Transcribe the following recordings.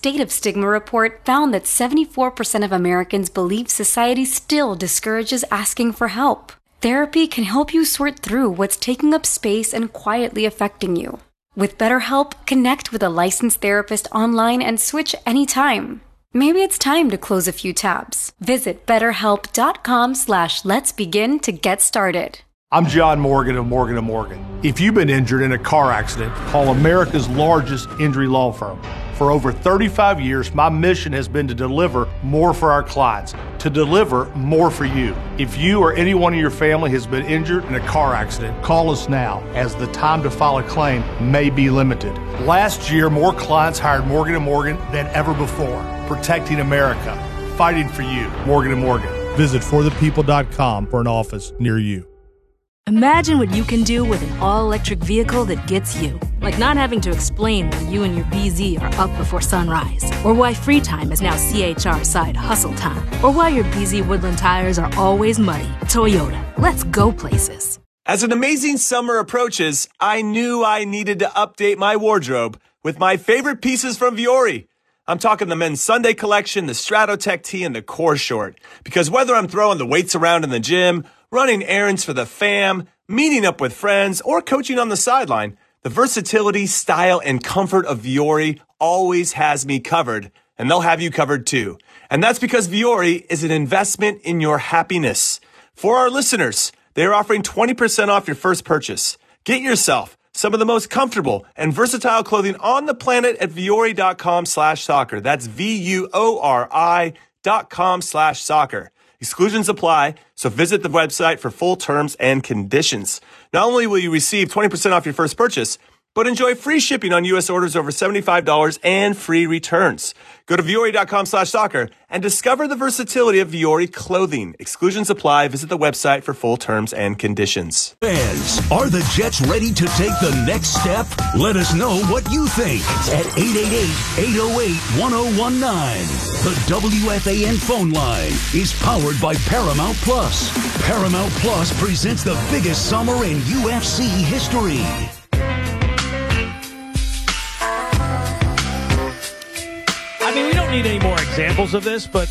State of Stigma report found that 74% of Americans believe society still discourages asking for help. Therapy can help you sort through what's taking up space and quietly affecting you. With BetterHelp, connect with a licensed therapist online and switch anytime. Maybe it's time to close a few tabs. Visit BetterHelp.com/let'sbegin to get started. I'm John Morgan of Morgan & Morgan. If you've been injured in a car accident, call America's largest injury law firm. For over 35 years, my mission has been to deliver more for our clients, to deliver more for you. If you or anyone in your family has been injured in a car accident, call us now, as the time to file a claim may be limited. Last year, more clients hired Morgan & Morgan than ever before. Protecting America, fighting for you. Morgan & Morgan. Visit forthepeople.com for an office near you. Imagine what you can do with an all-electric vehicle that gets you. Like not having to explain why you and your BZ are up before sunrise. Or why free time is now CHR side hustle time. Or why your BZ Woodland tires are always muddy. Toyota, let's go places. As an amazing summer approaches, I knew I needed to update my wardrobe with my favorite pieces from Vuori. I'm talking the men's Sunday collection, the Stratotech tee, and the core short. Because whether I'm throwing the weights around in the gym, running errands for the fam, meeting up with friends, or coaching on the sideline, the versatility, style, and comfort of Vuori always has me covered, and they'll have you covered too. And that's because Vuori is an investment in your happiness. For our listeners, they're offering 20% off your first purchase. Get yourself some of the most comfortable and versatile clothing on the planet at vuori.com/soccer. That's VUORI.com/soccer. Exclusions apply, so visit the website for full terms and conditions. Not only will you receive 20% off your first purchase, but enjoy free shipping on U.S. orders over $75 and free returns. Go to vuori.com/soccer and discover the versatility of Vuori clothing. Exclusions apply. Visit the website for full terms and conditions. Fans, are the Jets ready to take the next step? Let us know what you think at 888-808-1019. The WFAN phone line is powered by Paramount Plus. Paramount Plus presents the biggest summer in UFC history. I mean, we don't need any more examples of this, but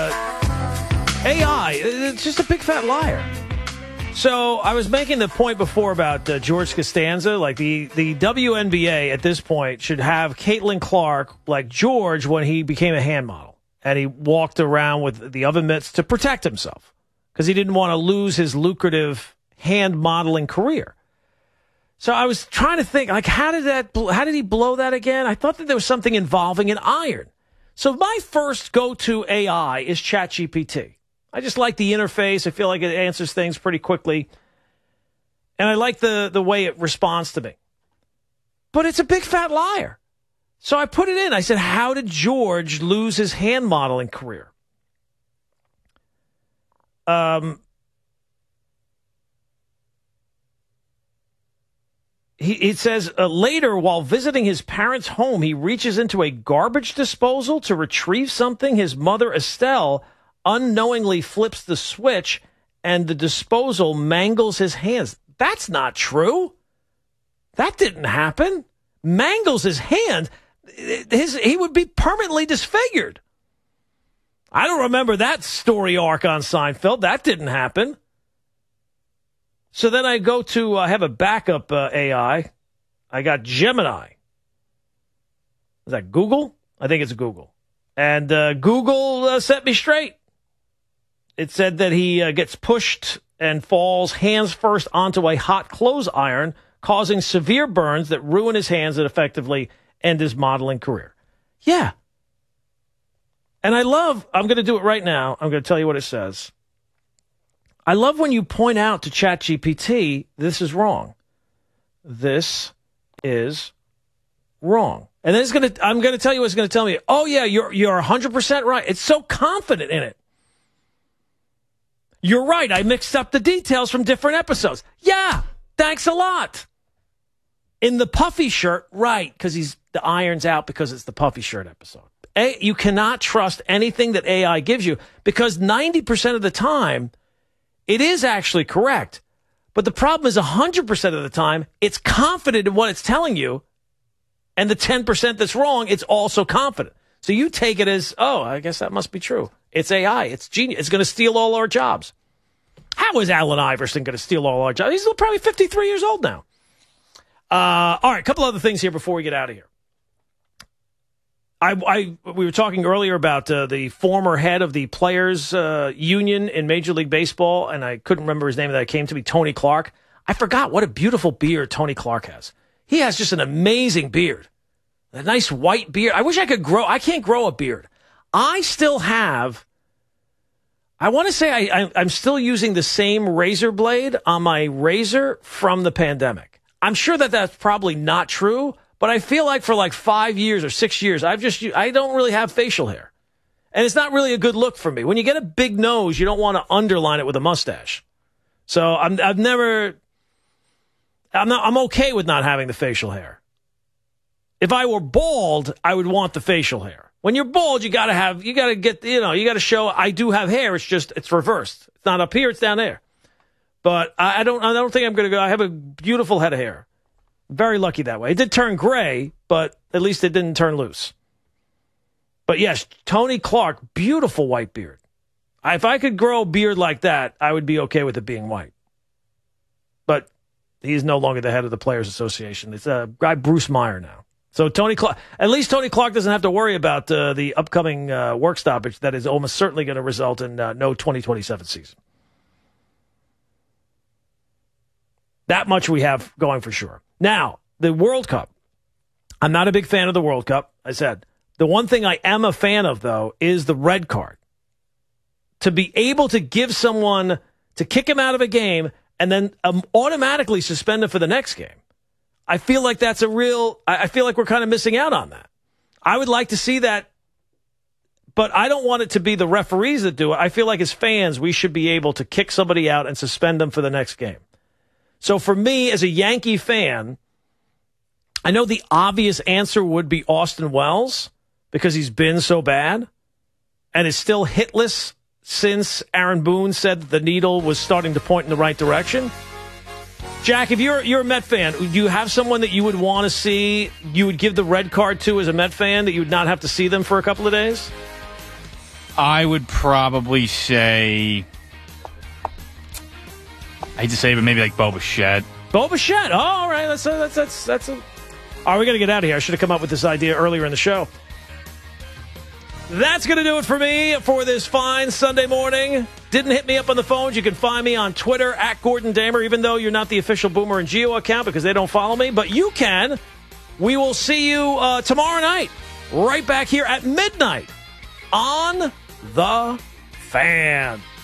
AI, it's just a big fat liar. So I was making the point before about George Costanza. Like the WNBA at this point should have Caitlin Clark like George when he became a hand model. And he walked around with the oven mitts to protect himself because he didn't want to lose his lucrative hand modeling career. So I was trying to think, like, how did he blow that again? I thought that there was something involving an iron. So my first go-to AI is ChatGPT. I just like the interface. I feel like it answers things pretty quickly. And I like the way it responds to me. But it's a big fat liar. So I put it in. I said, how did George lose his hand modeling career? It says, later, while visiting his parents' home, he reaches into a garbage disposal to retrieve something. His mother, Estelle, unknowingly flips the switch, and the disposal mangles his hands. That's not true. That didn't happen. Mangles his hand. He would be permanently disfigured. I don't remember that story arc on Seinfeld. That didn't happen. So then I go to have a backup AI. I got Gemini. Is that Google? I think it's Google. And Google set me straight. It said that he gets pushed and falls hands first onto a hot clothes iron, causing severe burns that ruin his hands and effectively end his modeling career. Yeah. And I'm going to do it right now. I'm going to tell you what it says. I love when you point out to ChatGPT, this is wrong. This is wrong. And then I'm going to tell you what it's going to tell me. Oh, yeah, you're 100% right. It's so confident in it. You're right. I mixed up the details from different episodes. Yeah, thanks a lot. In the puffy shirt, right, because the iron's out because it's the puffy shirt episode. You cannot trust anything that AI gives you because 90% of the time, it is actually correct. But the problem is 100% of the time, it's confident in what it's telling you. And the 10% that's wrong, it's also confident. So you take it as, oh, I guess that must be true. It's AI. It's genius. It's going to steal all our jobs. How is Allen Iverson going to steal all our jobs? He's probably 53 years old now. All right, a couple other things here before we get out of here. We were talking earlier about the former head of the Players Union in Major League Baseball, and I couldn't remember his name. That came to me, Tony Clark. I forgot what a beautiful beard Tony Clark has. He has just an amazing beard, a nice white beard. I wish I could grow. I can't grow a beard. I still have. I want to say I'm still using the same razor blade on my razor from the pandemic. I'm sure that that's probably not true. But I feel like for like 5 years or 6 years, I don't really have facial hair. And it's not really a good look for me. When you get a big nose, you don't want to underline it with a mustache. So I'm okay with not having the facial hair. If I were bald, I would want the facial hair. When you're bald, you got to show I do have hair. It's reversed. It's not up here, it's down there. But I don't think I'm going to go. I have a beautiful head of hair. Very lucky that way. It did turn gray, but at least it didn't turn loose. But yes, Tony Clark, beautiful white beard. If I could grow a beard like that, I would be okay with it being white. But he's no longer the head of the Players Association. It's a guy, Bruce Meyer, now. So at least Tony Clark doesn't have to worry about the upcoming work stoppage that is almost certainly going to result in no 2027 season. That much we have going for sure. Now, the World Cup. I'm not a big fan of the World Cup. I said, the one thing I am a fan of, though, is the red card. To be able to give someone, to kick him out of a game and then automatically suspend him for the next game. I feel like that's I feel like we're kind of missing out on that. I would like to see that, but I don't want it to be the referees that do it. I feel like as fans, we should be able to kick somebody out and suspend them for the next game. So for me, as a Yankee fan, I know the obvious answer would be Austin Wells because he's been so bad and is still hitless since Aaron Boone said that the needle was starting to point in the right direction. Jack, if you're a Met fan, do you have someone that you would want to see, you would give the red card to as a Met fan, that you would not have to see them for a couple of days? I would probably say... I hate to say it, but maybe like Bo Bichette. Bo Bichette. Oh, all right. That's a. All right, we got to get out of here. I should have come up with this idea earlier in the show. That's going to do it for me for this fine Sunday morning. Didn't hit me up on the phones. You can find me on Twitter at Gordon Damer, even though you're not the official Boomer and Geo account because they don't follow me. But you can. We will see you tomorrow night, right back here at midnight on The Fan.